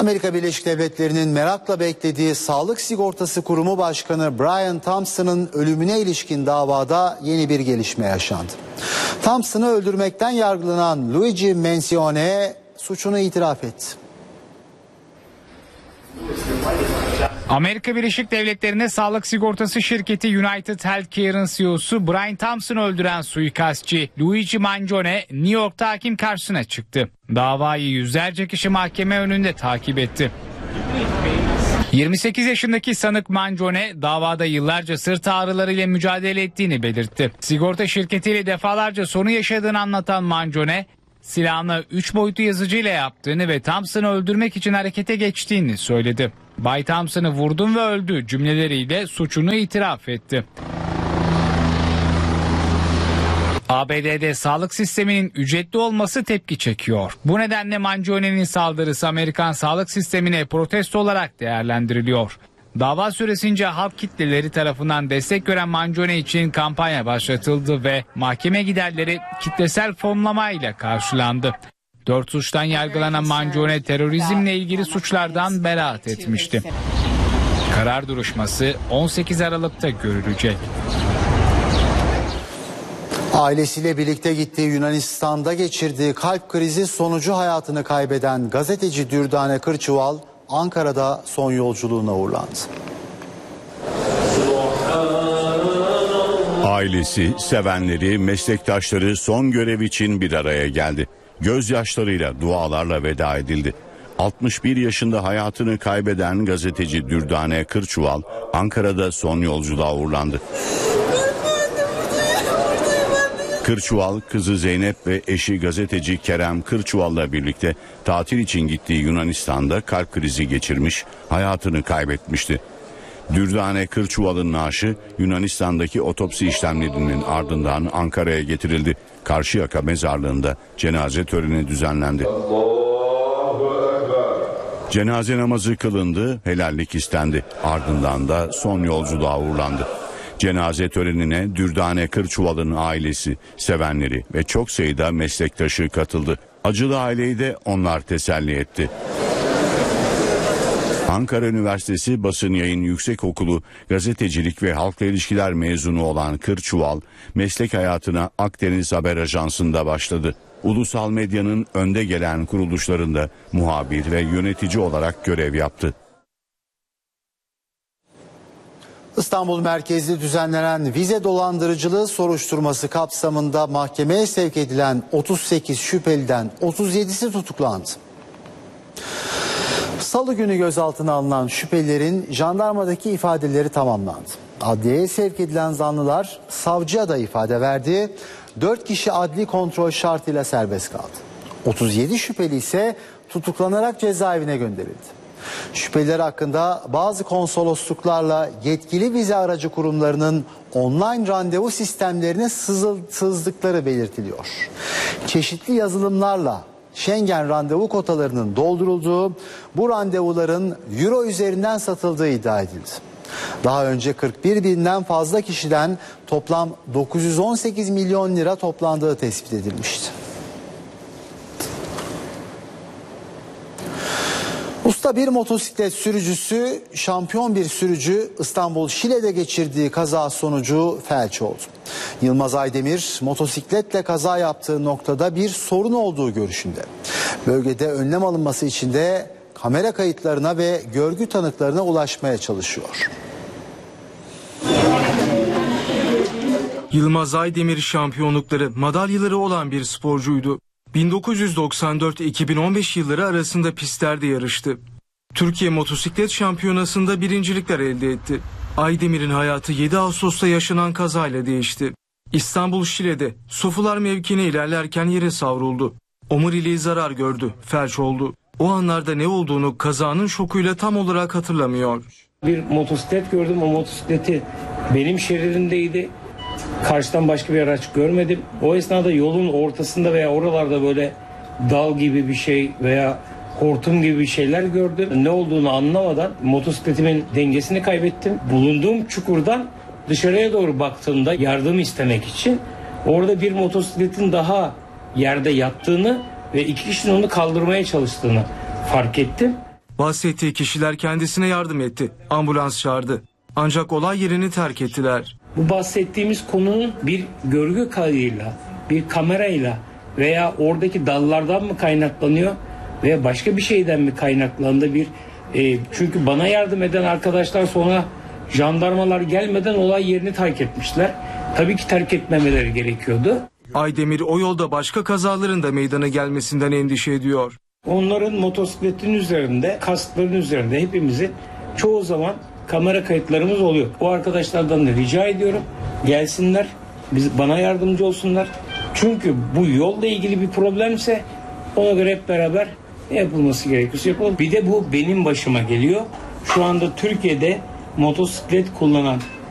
Amerika Birleşik Devletleri'nin merakla beklediği Sağlık Sigortası Kurumu Başkanı Brian Thompson'ın ölümüne ilişkin davada yeni bir gelişme yaşandı. Thompson'ı öldürmekten yargılanan Luigi Mangione suçunu itiraf etti. Amerika Birleşik Devletleri'nde sağlık sigortası şirketi United Healthcare'ın CEO'su Brian Thompson'ı öldüren suikastçı Luigi Mangione New York'ta hakim karşısına çıktı. Davayı yüzlerce kişi mahkeme önünde takip etti. 28 yaşındaki sanık Mangione davada yıllarca sırt ağrılarıyla mücadele ettiğini belirtti. Sigorta şirketiyle defalarca sorun yaşadığını anlatan Mangione, silahını 3 boyutlu yazıcıyla yaptığını ve Thompson'ı öldürmek için harekete geçtiğini söyledi. Bay Thompson'ı vurdum ve öldü cümleleriyle suçunu itiraf etti. ABD'de sağlık sisteminin ücretli olması tepki çekiyor. Bu nedenle Mangione'nin saldırısı Amerikan sağlık sistemine protesto olarak değerlendiriliyor. Dava süresince halk kitleleri tarafından destek gören Mangione için kampanya başlatıldı ve mahkeme giderleri kitlesel fonlamayla karşılandı. 4 suçtan yargılanan Mangione terörizmle ilgili suçlardan beraat etmişti. Karar duruşması 18 Aralık'ta görülecek. Ailesiyle birlikte gittiği Yunanistan'da geçirdiği kalp krizi sonucu hayatını kaybeden gazeteci Dürdane Kırçıval Ankara'da son yolculuğuna uğurlandı. Ailesi, sevenleri, meslektaşları son görev için bir araya geldi. Gözyaşlarıyla, dualarla veda edildi. 61 yaşında hayatını kaybeden gazeteci Dürdane Kırçıval Ankara'da son yolculuğa uğurlandı. Kırçıval, kızı Zeynep ve eşi gazeteci Kerem Kırçıval'la birlikte tatil için gittiği Yunanistan'da kalp krizi geçirmiş, hayatını kaybetmişti. Dürdane Kırçıval'ın naaşı Yunanistan'daki otopsi işlemlerinin ardından Ankara'ya getirildi. Karşıyaka mezarlığında cenaze töreni düzenlendi. Cenaze namazı kılındı, helallik istendi. Ardından da son yolculuğa uğurlandı. Cenaze törenine Dürdane Kırçıval'ın ailesi, sevenleri ve çok sayıda meslektaşı katıldı. Acılı aileyi de onlar teselli etti. Ankara Üniversitesi Basın Yayın Yüksekokulu Gazetecilik ve Halkla İlişkiler mezunu olan Kırçıval, meslek hayatına Akdeniz Haber Ajansı'nda başladı. Ulusal medyanın önde gelen kuruluşlarında muhabir ve yönetici olarak görev yaptı. İstanbul merkezli düzenlenen vize dolandırıcılığı soruşturması kapsamında mahkemeye sevk edilen 38 şüpheliden 37'si tutuklandı. Salı günü gözaltına alınan şüphelilerin jandarmadaki ifadeleri tamamlandı. Adliyeye sevk edilen zanlılar savcıya da ifade verdi. 4 kişi adli kontrol şartıyla serbest kaldı. 37 şüpheli ise tutuklanarak cezaevine gönderildi. Şüpheliler hakkında bazı konsolosluklarla yetkili vize aracı kurumlarının online randevu sistemlerine sızdıkları belirtiliyor. Çeşitli yazılımlarla Schengen randevu kotalarının doldurulduğu, bu randevuların euro üzerinden satıldığı iddia edildi. Daha önce 41 binden fazla kişiden toplam 918 milyon lira toplandığı tespit edilmişti. Usta bir motosiklet sürücüsü, şampiyon bir sürücü İstanbul Şile'de geçirdiği kaza sonucu felç oldu. Yılmaz Aydemir motosikletle kaza yaptığı noktada bir sorun olduğu görüşünde. Bölgede önlem alınması için de kamera kayıtlarına ve görgü tanıklarına ulaşmaya çalışıyor. Yılmaz Aydemir şampiyonlukları, madalyaları olan bir sporcuydu. 1994-2015 yılları arasında pistlerde yarıştı. Türkiye Motosiklet Şampiyonası'nda birincilikler elde etti. Aydemir'in hayatı 7 Ağustos'ta yaşanan kazayla değişti. İstanbul Şile'de Sofular mevkine ilerlerken yere savruldu. Omuriliği zarar gördü, felç oldu. O anlarda ne olduğunu kazanın şokuyla tam olarak hatırlamıyor. Bir motosiklet gördüm, o motosikleti benim şeridimdeydi. Karşıdan başka bir araç görmedim. O esnada yolun ortasında veya oralarda böyle dal gibi bir şey veya hortum gibi bir şeyler gördüm. Ne olduğunu anlamadan motosikletimin dengesini kaybettim. Bulunduğum çukurdan dışarıya doğru baktığımda yardım istemek için orada bir motosikletin daha yerde yattığını ve 2 kişinin onu kaldırmaya çalıştığını fark ettim. Bahsettiği kişiler kendisine yardım etti. Ambulans çağırdı. Ancak olay yerini terk ettiler. Bu bahsettiğimiz konunun bir görgü kaydıyla, bir kamerayla veya oradaki dallardan mı kaynaklanıyor veya başka bir şeyden mi kaynaklandı çünkü bana yardım eden arkadaşlar sonra jandarmalar gelmeden olay yerini terk etmişler. Tabii ki terk etmemeleri gerekiyordu. Aydemir o yolda başka kazaların da meydana gelmesinden endişe ediyor. Onların motosikletin üzerinde, kaskların üzerinde hepimizin çoğu zaman kamera kayıtlarımız oluyor. O arkadaşlardan da rica ediyorum gelsinler, bana yardımcı olsunlar. Çünkü bu yolla ilgili bir problemse ona göre hep beraber ne yapılması gerekiyorsa yapalım. Bir de bu benim başıma geliyor. Şu anda Türkiye'de motosiklet kullanan